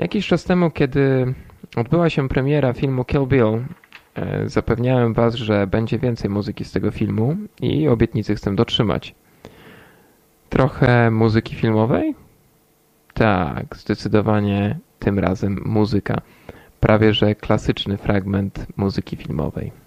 Jakiś czas temu, kiedy odbyła się premiera filmu Kill Bill, zapewniałem Was, że będzie więcej muzyki z tego filmu i obietnicy chcę dotrzymać. Trochę muzyki filmowej? Tak, zdecydowanie tym razem muzyka. Prawie że klasyczny fragment muzyki filmowej.